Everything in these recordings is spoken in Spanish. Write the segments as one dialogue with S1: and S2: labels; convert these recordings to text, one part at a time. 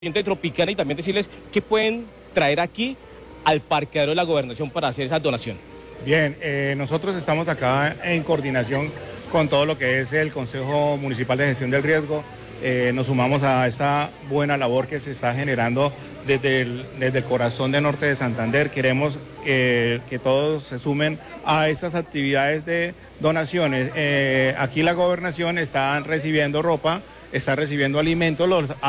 S1: de Tropicana y también decirles qué pueden traer aquí al parqueadero de la gobernación para hacer esa donación.
S2: Bien, nosotros estamos acá en coordinación con todo lo que es el Consejo Municipal de Gestión del Riesgo. Nos sumamos a esta buena labor que se está generando desde el corazón de Norte de Santander. Queremos que todos se sumen a estas actividades de donaciones. Aquí la gobernación está recibiendo ropa, está recibiendo alimentos.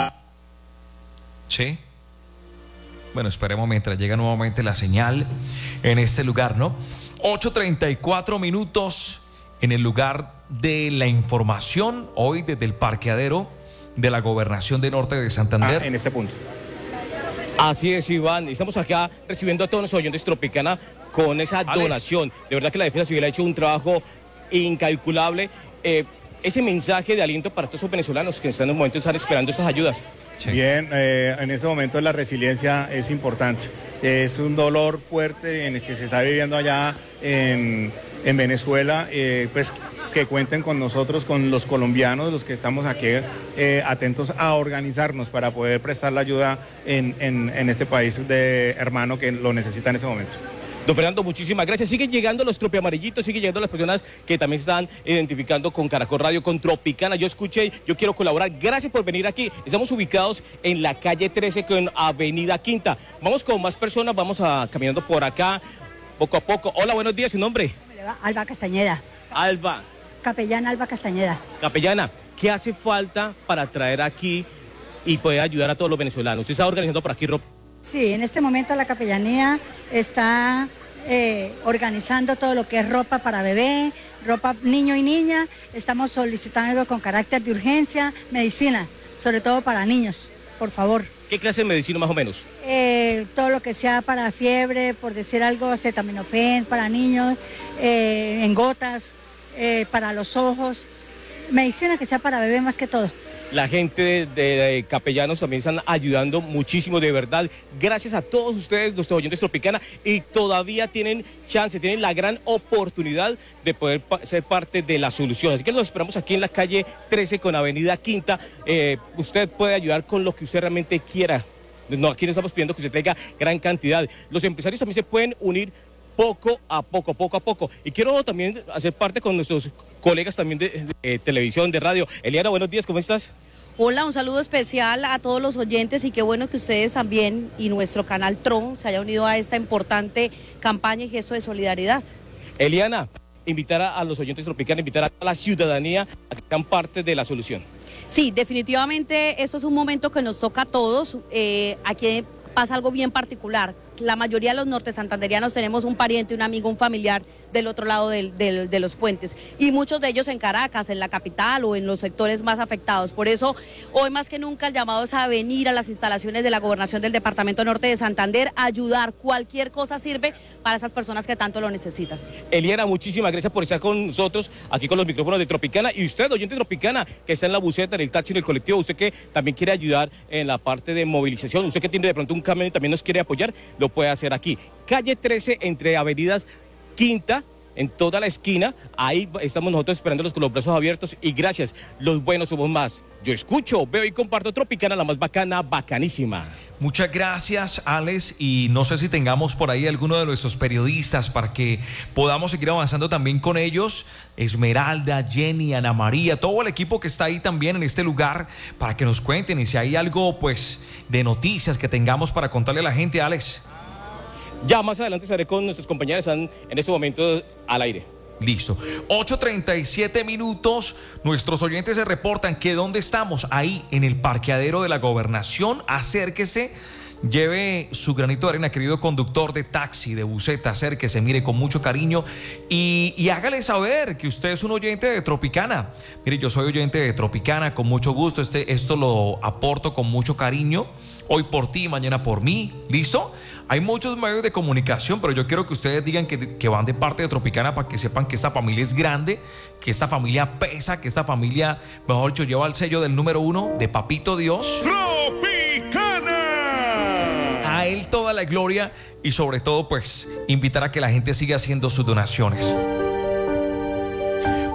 S3: Sí. Bueno, esperemos mientras llega nuevamente la señal en este lugar, ¿no? 8:34 minutos en el lugar de la información, hoy desde el parqueadero de la gobernación de Norte de Santander.
S2: En este punto.
S1: Así es, Iván. Estamos acá recibiendo a todos los oyentes Tropicana con esa donación. De verdad que la Defensa Civil ha hecho un trabajo incalculable. Ese mensaje de aliento para todos esos venezolanos que en momento están esperando esas ayudas.
S2: Sí. Bien, en este momento la resiliencia es importante. Es un dolor fuerte en el que se está viviendo allá en Venezuela, pues que cuenten con nosotros, con los colombianos, los que estamos aquí atentos a organizarnos para poder prestar la ayuda en este país de hermano que lo necesita en este momento.
S1: Don Fernando, muchísimas gracias. Siguen llegando los tropiamarillitos, siguen llegando las personas que también se están identificando con Caracol Radio, con Tropicana. Yo escuché, yo quiero colaborar. Gracias por venir aquí. Estamos ubicados en la calle 13 con Avenida Quinta. Vamos con más personas, vamos caminando por acá, poco a poco. Hola, buenos días, ¿su nombre?
S4: Alba Castañeda.
S1: Alba.
S4: Capellana Alba Castañeda.
S1: Capellana, ¿qué hace falta para traer aquí y poder ayudar a todos los venezolanos? ¿Usted está organizando por aquí ropa?
S4: Sí, en este momento la capellanía está organizando todo lo que es ropa para bebé, ropa niño y niña. Estamos solicitando con carácter de urgencia, medicina, sobre todo para niños, por favor.
S1: ¿Qué clase de medicina más o menos?
S4: Todo lo que sea para fiebre, por decir algo, acetaminofén para niños, en gotas, para los ojos, medicina que sea para bebé más que todo.
S1: La gente de Capellanos también están ayudando muchísimo, de verdad. Gracias a todos ustedes, nuestros oyentes Tropicana, y todavía tienen chance, tienen la gran oportunidad de poder ser parte de la solución. Así que los esperamos aquí en la calle 13 con Avenida Quinta. Usted puede ayudar con lo que usted realmente quiera. No, aquí no estamos pidiendo que se traiga gran cantidad. Los empresarios también se pueden unir poco a poco. Y quiero también hacer parte con nuestros colegas también de televisión, de radio. Eliana, buenos días, ¿cómo estás?
S5: Hola, un saludo especial a todos los oyentes y qué bueno que ustedes también y nuestro canal TRON se haya unido a esta importante campaña y gesto de solidaridad. Eliana,
S1: invitar a los oyentes Tropicana, invitar a la ciudadanía a que sean parte de la solución.
S5: Sí, definitivamente esto es un momento que nos toca a todos. Aquí pasa algo bien particular. La mayoría de los nortesantanderianos tenemos un pariente, un amigo, un familiar del otro lado de los puentes, y muchos de ellos en Caracas, en la capital o en los sectores más afectados. Por eso, hoy más que nunca el llamado es a venir a las instalaciones de la Gobernación del Departamento Norte de Santander, a ayudar. Cualquier cosa sirve para esas personas que tanto lo necesitan.
S1: Eliana, muchísimas gracias por estar con nosotros aquí con los micrófonos de Tropicana, y usted, oyente Tropicana, que está en la buseta, en el taxi, en el colectivo, usted que también quiere ayudar en la parte de movilización, usted que tiene de pronto un camión y también nos quiere apoyar, lo puede hacer aquí. Calle 13 entre avenidas Quinta, en toda la esquina, ahí estamos nosotros esperándolos con los brazos abiertos, y gracias, los buenos somos más. Yo escucho, veo y comparto Tropicana, la más bacana, bacanísima.
S3: Muchas gracias, Alex, y no sé si tengamos por ahí alguno de nuestros periodistas para que podamos seguir avanzando también con ellos. Esmeralda, Jenny, Ana María, todo el equipo que está ahí también en este lugar, para que nos cuenten y si hay algo pues de noticias que tengamos para contarle a la gente, Alex.
S1: Ya más adelante estaré con nuestros compañeros, están en este momento al aire.
S3: Listo. 8:37 minutos. Nuestros oyentes se reportan que ¿dónde estamos? Ahí en el parqueadero de la gobernación. Acérquese, lleve su granito de arena, querido conductor de taxi, de buseta, acérquese, mire con mucho cariño y hágale saber que usted es un oyente de Tropicana. Mire, yo soy oyente de Tropicana, con mucho gusto. Esto lo aporto con mucho cariño. Hoy por ti, mañana por mí. ¿Listo? Hay muchos medios de comunicación, pero yo quiero que ustedes digan que van de parte de Tropicana para que sepan que esta familia es grande, que esta familia pesa, que esta familia, mejor dicho, lleva el sello del número 1 de Papito Dios.
S6: ¡Tropicana!
S3: A él toda la gloria y sobre todo, pues, invitar a que la gente siga haciendo sus donaciones.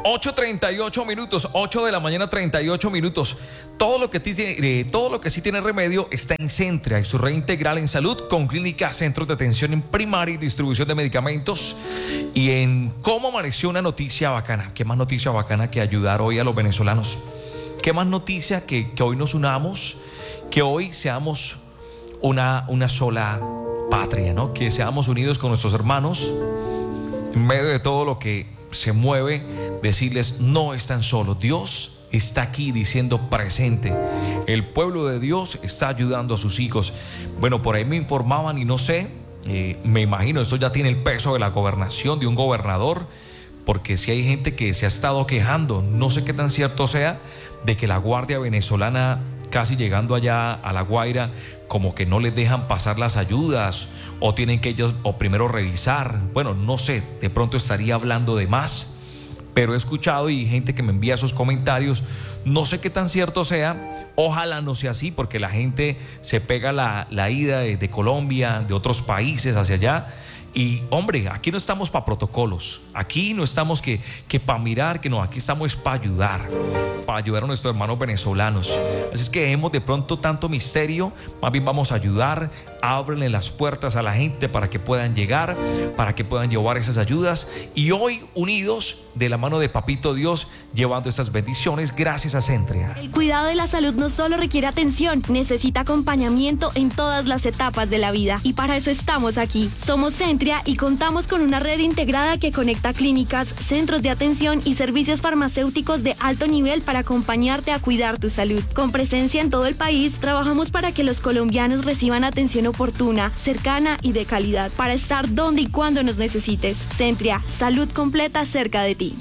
S3: 8:38 minutos, 8 de la mañana, 38 minutos. Todo lo que sí tiene remedio está en Centria y su red integral en salud con clínicas, centros de atención en primaria y distribución de medicamentos. Y en cómo amaneció una noticia bacana. ¿Qué más noticia bacana que ayudar hoy a los venezolanos? ¿Qué más noticia que hoy nos unamos? Que hoy seamos una sola patria, ¿no? Que seamos unidos con nuestros hermanos en medio de todo lo que se mueve, decirles no están solos. Dios está aquí diciendo presente. El pueblo de Dios está ayudando a sus hijos. Bueno, por ahí me informaban y no sé, me imagino, esto ya tiene el peso de la gobernación, de un gobernador, porque si hay gente que se ha estado quejando, no sé qué tan cierto sea, de que la Guardia Venezolana, casi llegando allá a La Guaira, como que no les dejan pasar las ayudas o tienen que ellos o primero revisar. Bueno, no sé, de pronto estaría hablando de más, pero he escuchado y gente que me envía esos comentarios, no sé qué tan cierto sea, ojalá no sea así, porque la gente se pega la ida de Colombia, de otros países hacia allá. Y hombre, aquí no estamos para protocolos, aquí no estamos que para mirar, que no, aquí estamos para ayudar a nuestros hermanos venezolanos. Así es que dejemos de pronto tanto misterio, más bien vamos a ayudar, ábrenle las puertas a la gente para que puedan llegar, para que puedan llevar esas ayudas. Y hoy unidos de la mano de Papito Dios, llevando estas bendiciones gracias a Centria.
S7: El cuidado de la salud no solo requiere atención, necesita acompañamiento en todas las etapas de la vida. Y para eso estamos aquí. Somos Centria y contamos con una red integrada que conecta clínicas, centros de atención y servicios farmacéuticos de alto nivel para acompañarte a cuidar tu salud. Con presencia en todo el país, trabajamos para que los colombianos reciban atención oportuna, cercana y de calidad, para estar donde y cuando nos necesites. Centria, salud completa cerca de ti.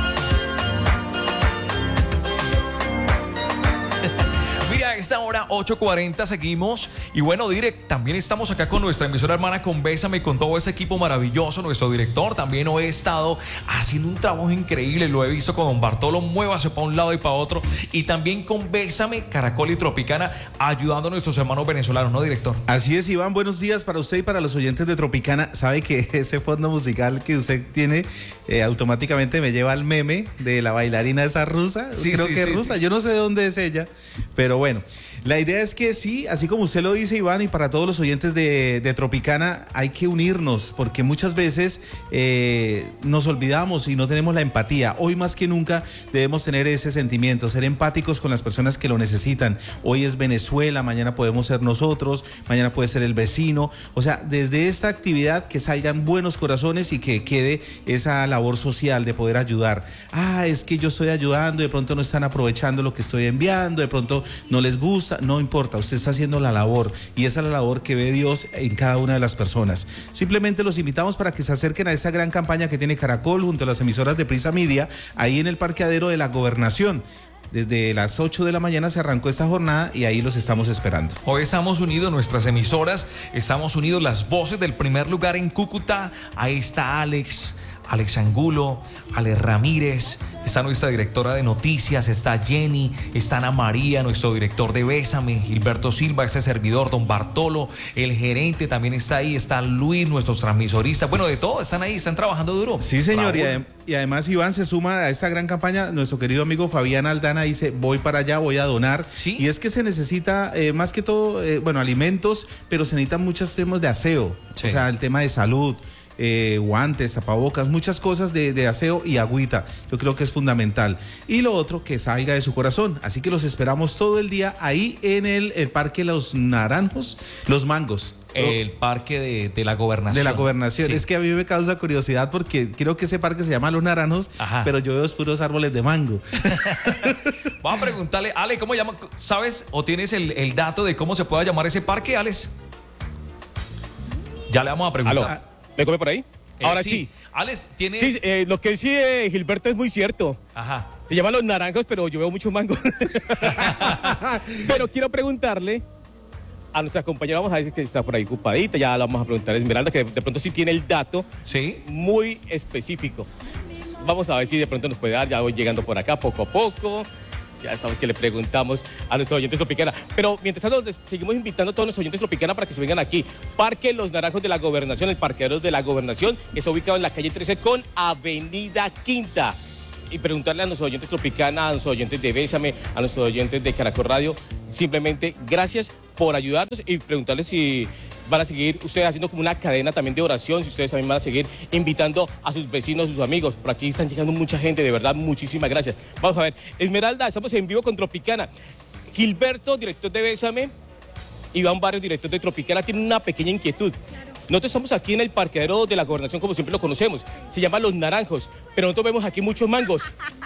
S3: Mira, a esta hora 8:40 seguimos. Y bueno, también estamos acá con nuestra emisora hermana, con Bésame, con todo este equipo maravilloso. Nuestro director también hoy he estado haciendo un trabajo increíble. Lo he visto con don Bartolo, muévase para un lado y para otro. Y también con Bésame, Caracol y Tropicana, ayudando a nuestros hermanos venezolanos, ¿no, director?
S8: Así es, Iván, buenos días para usted y para los oyentes de Tropicana. Sabe que ese fondo musical que usted tiene automáticamente me lleva al meme de la bailarina esa rusa.
S3: Sí,
S8: creo
S3: sí,
S8: que es
S3: sí,
S8: rusa,
S3: sí.
S8: Yo no sé de dónde es ella, pero bueno. La idea es que sí, así como usted lo dice, Iván, y para todos los oyentes de Tropicana, hay que unirnos, porque muchas veces nos olvidamos y no tenemos la empatía. Hoy más que nunca debemos tener ese sentimiento, ser empáticos con las personas que lo necesitan. Hoy es Venezuela, mañana podemos ser nosotros, mañana puede ser el vecino. O sea, desde esta actividad que salgan buenos corazones y que quede esa labor social de poder ayudar. Es que yo estoy ayudando, de pronto no están aprovechando lo que estoy enviando, de pronto no les gusta. No importa, usted está haciendo la labor y esa es la labor que ve Dios en cada una de las personas. Simplemente los invitamos para que se acerquen a esta gran campaña que tiene Caracol junto a las emisoras de Prisa Media, ahí en el parqueadero de la Gobernación. Desde las 8 de la mañana se arrancó esta jornada y ahí los estamos esperando.
S3: Hoy estamos unidos, nuestras emisoras, estamos unidos, las voces del primer lugar en Cúcuta. Ahí está Alex Angulo, Alex Ramírez, está nuestra directora de noticias, está Jenny, está Ana María, nuestro director de Bésame, Gilberto Silva, este servidor, don Bartolo, el gerente también está ahí, está Luis, nuestros transmisoristas, bueno, de todo, están ahí, están trabajando duro.
S8: Sí, señor, y además Iván se suma a esta gran campaña, nuestro querido amigo Fabián Aldana dice, voy para allá, voy a donar.
S3: ¿Sí?
S8: Y es que se necesita, más que todo, alimentos, pero se necesitan muchos temas de aseo,
S3: Sí.
S8: O sea, el tema de salud. Guantes, tapabocas, muchas cosas de aseo y agüita. Yo creo que es fundamental. Y lo otro, que salga de su corazón. Así que los esperamos todo el día ahí en el Parque Los Mangos.
S3: El parque de la Gobernación.
S8: De la Gobernación.
S3: Sí.
S8: Es que a mí me causa curiosidad porque creo que ese parque se llama Los Naranjos,
S3: Ajá.
S8: pero yo veo puros árboles de mango.
S3: Vamos a preguntarle, Ale, ¿cómo llama? ¿Sabes o tienes el dato de cómo se pueda llamar ese parque, Alex? Ya le vamos a preguntar.
S1: ¿Aló? ¿Me come por ahí? Ahora sí.
S3: Alex, ¿tienes...?
S1: Sí, lo que dice Gilberto es muy cierto.
S3: Ajá.
S1: Se llaman Los Naranjos, pero yo veo mucho mango. Pero quiero preguntarle a nuestra compañera, vamos a decir que está por ahí ocupadita, ya la vamos a preguntar a Esmeralda, que de pronto sí tiene el dato
S3: Sí.
S1: muy específico. Vamos a ver si de pronto nos puede dar, ya voy llegando por acá poco a poco. Ya estamos que le preguntamos a nuestros oyentes Tropicana. Pero mientras tanto, seguimos invitando a todos los oyentes Tropicana para que se vengan aquí. Parque Los Naranjos de la Gobernación, el parqueadero de la Gobernación, que está ubicado en la calle 13 con Avenida Quinta. y preguntarle a nuestros oyentes Tropicana, a nuestros oyentes de Bésame, a nuestros oyentes de Caracol Radio, simplemente gracias por ayudarnos y preguntarles si van a seguir ustedes haciendo como una cadena también de oración, si ustedes también van a seguir invitando a sus vecinos, a sus amigos. Por aquí están llegando mucha gente, de verdad, muchísimas gracias. Vamos a ver, Esmeralda, estamos en vivo con Tropicana. Gilberto, director de Bésame, Iván Barrios, director de Tropicana, tiene una pequeña inquietud. Nosotros estamos aquí en el parqueadero de la Gobernación, como siempre lo conocemos. Se llama Los Naranjos, pero nosotros vemos aquí muchos mangos.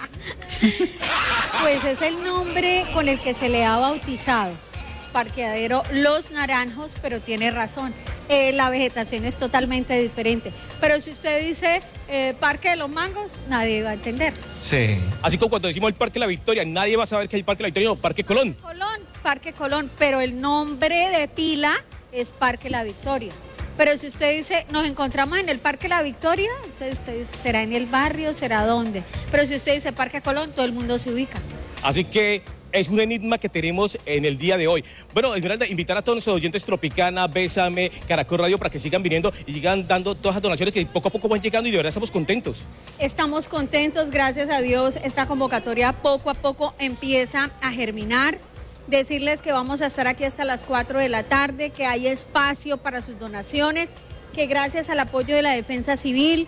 S9: Pues es el nombre con el que se le ha bautizado. Parqueadero Los Naranjos, pero tiene razón. La vegetación es totalmente diferente. Pero si usted dice Parque de los Mangos, nadie va a entender.
S3: Sí.
S1: Así como cuando decimos el Parque La Victoria, nadie va a saber que hay el Parque La Victoria, no, Parque Colón.
S9: Parque Colón, pero el nombre de pila es Parque La Victoria. Pero si usted dice, nos encontramos en el Parque La Victoria, entonces usted dice, ¿será en el barrio? ¿Será dónde? Pero si usted dice Parque Colón, todo el mundo se ubica.
S1: Así que es un enigma que tenemos en el día de hoy. Bueno, Esmeralda, invitar a todos nuestros oyentes Tropicana, Bésame, Caracol Radio para que sigan viniendo y sigan dando todas las donaciones que poco a poco van llegando y de verdad estamos contentos.
S9: Estamos contentos, gracias a Dios. Esta convocatoria poco a poco empieza a germinar. Decirles que vamos a estar aquí hasta las 4 de la tarde, que hay espacio para sus donaciones, que gracias al apoyo de la Defensa Civil,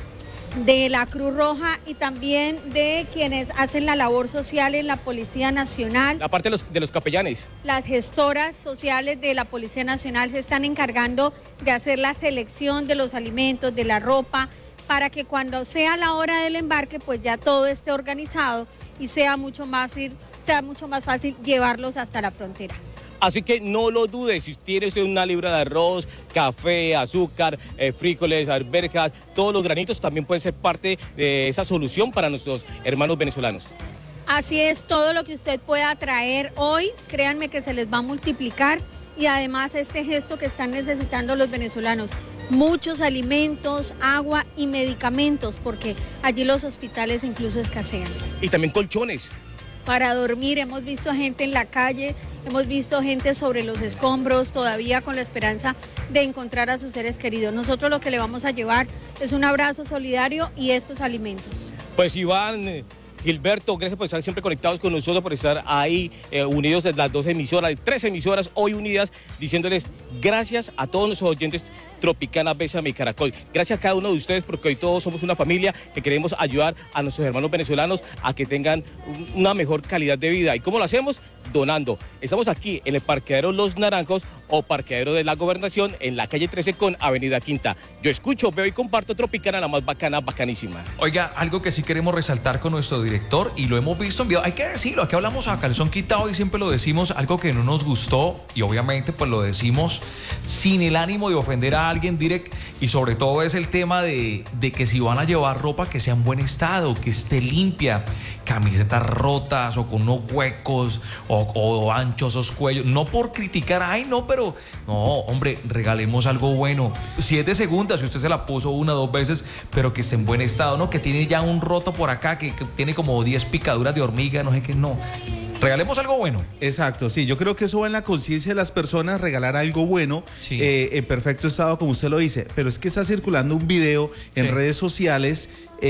S9: de la Cruz Roja y también de quienes hacen la labor social en la Policía Nacional.
S1: La parte de los capellanes.
S9: Las gestoras sociales de la Policía Nacional se están encargando de hacer la selección de los alimentos, de la ropa, para que cuando sea la hora del embarque, pues ya todo esté organizado y sea mucho más fácil llevarlos hasta la frontera.
S1: Así que no lo dudes, si tiene usted una libra de arroz, café, azúcar, frijoles, alberjas, todos los granitos también pueden ser parte de esa solución para nuestros hermanos venezolanos.
S9: Así es, todo lo que usted pueda traer hoy, créanme que se les va a multiplicar y además este gesto que están necesitando los venezolanos, muchos alimentos, agua y medicamentos, porque allí los hospitales incluso escasean.
S1: Y también colchones.
S9: Para dormir, hemos visto gente en la calle, hemos visto gente sobre los escombros, todavía con la esperanza de encontrar a sus seres queridos. Nosotros lo que le vamos a llevar es un abrazo solidario y estos alimentos.
S1: Pues Iván, Gilberto, gracias por estar siempre conectados con nosotros, por estar ahí unidos de las 2 emisoras, 3 emisoras hoy unidas, diciéndoles gracias a todos nuestros oyentes Tropicana, Bésame y Caracol. Gracias a cada uno de ustedes porque hoy todos somos una familia que queremos ayudar a nuestros hermanos venezolanos a que tengan una mejor calidad de vida. ¿Y cómo lo hacemos? Donando. Estamos aquí en el parqueadero Los Naranjos o parqueadero de la Gobernación en la calle 13 con Avenida Quinta. Yo escucho, veo y comparto Tropicana, la más bacana, bacanísima.
S3: Oiga, algo que sí queremos resaltar con nuestro director y lo hemos visto en video, hay que decirlo, aquí hablamos a calzón quitado y siempre lo decimos, algo que no nos gustó y obviamente pues lo decimos sin el ánimo de ofender a alguien direct y sobre todo es el tema de que si van a llevar ropa que sea en buen estado, que esté limpia, camisetas rotas o con unos huecos o anchos esos cuellos, no por criticar, ay no, pero no, hombre, regalemos algo bueno, si es de segunda, si usted se la puso 1 o 2 veces, pero que esté en buen estado, no, que tiene ya un roto por acá, que tiene como 10 picaduras de hormiga, no sé qué, no. Regalemos algo bueno.
S8: Exacto, sí, yo creo que eso va en la conciencia de las personas, regalar algo bueno,
S3: sí,
S8: en perfecto estado, como usted lo dice, pero es que está circulando un video en redes sociales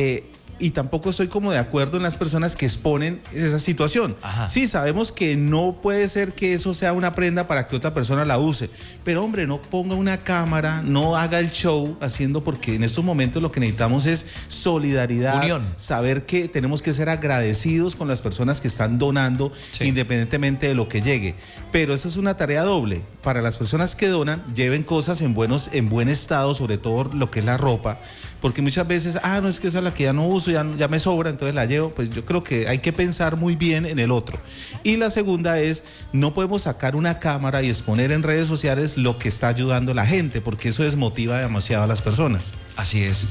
S8: y tampoco estoy como de acuerdo en las personas que exponen esa situación.
S3: Ajá.
S8: Sí, sabemos que no puede ser que eso sea una prenda para que otra persona la use, pero hombre, no ponga una cámara, no haga el show haciendo, porque en estos momentos lo que necesitamos es solidaridad,
S3: unión,
S8: saber que tenemos que ser agradecidos con las personas que están donando, sí, independientemente de lo que llegue, pero esa es una tarea doble. Para las personas que donan, lleven cosas en buen estado, sobre todo lo que es la ropa, porque muchas veces, no es que esa es la que ya no uso, ya me sobra, entonces la llevo. Pues yo creo que hay que pensar muy bien en el otro. Y la segunda es, no podemos sacar una cámara y exponer en redes sociales lo que está ayudando a la gente, porque eso desmotiva demasiado a las personas.
S3: Así es.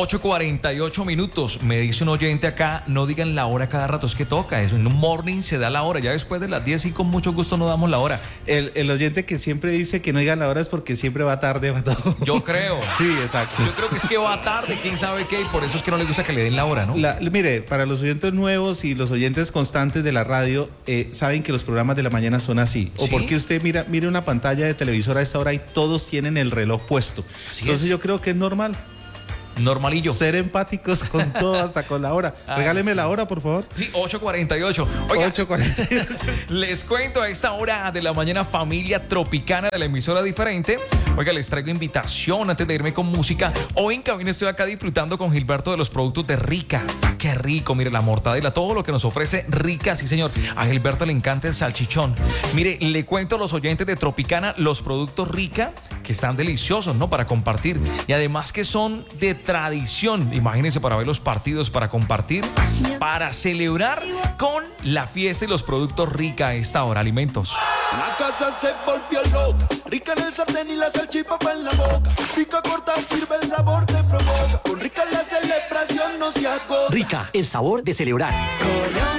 S3: 8:48 minutos. Me dice un oyente acá, no digan la hora cada rato, es que toca eso. En un morning se da la hora, ya después de las 10 y con mucho gusto no damos la hora.
S8: El oyente que siempre dice que no digan la hora es porque siempre va tarde, va todo.
S3: Yo creo.
S8: Sí, exacto.
S3: Yo creo que es que va tarde, quién sabe qué, y por eso es que no le gusta que le den la hora, ¿no?
S8: Mire, para los oyentes nuevos y los oyentes constantes de la radio, saben que los programas de la mañana son así. O ¿sí? Porque usted mire una pantalla de televisor a esta hora y todos tienen el reloj puesto. Entonces yo creo que es normal.
S3: Normalillo.
S8: Ser empáticos con todo, hasta con la hora. Regáleme la hora, por favor.
S3: Sí, 8:48. Oiga,
S8: 8:48.
S3: les cuento a esta hora de la mañana, familia tropicana de la emisora diferente. Oiga, les traigo invitación antes de irme con música. Hoy en cabina estoy acá disfrutando con Gilberto de los productos de Rica. Qué rico, mire, la mortadela, todo lo que nos ofrece Rica, sí señor. A Gilberto le encanta el salchichón. Mire, le cuento a los oyentes de Tropicana los productos Rica, que están deliciosos, ¿no? Para compartir. Y además que son de tradición. Imagínense, para ver los partidos, para compartir, para celebrar con la fiesta y los productos Rica a esta hora. Alimentos.
S10: La casa se volvió loca, Rica en el sartén y la salchipapa en la boca. Pica corta, sirve el sabor, te provoca. Con Rica la celebración no se agota.
S11: Rica, el sabor de celebrar.